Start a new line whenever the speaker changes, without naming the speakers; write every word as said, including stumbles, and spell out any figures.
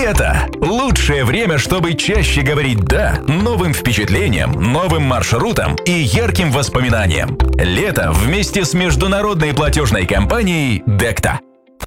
Лето – лучшее время, чтобы чаще говорить «да» новым впечатлениям, новым маршрутам и ярким воспоминаниям. Лето вместе с международной платежной компанией «Декта».